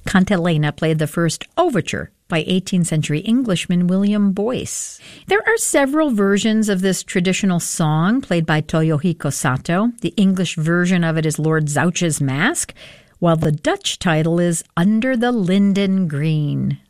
Cantilena played the first overture by 18th century Englishman William Boyce. There are several versions of this traditional song played by Toyohiko Sato. The English version of it is Lord Zouch's Mask, while the Dutch title is Under the Linden Green.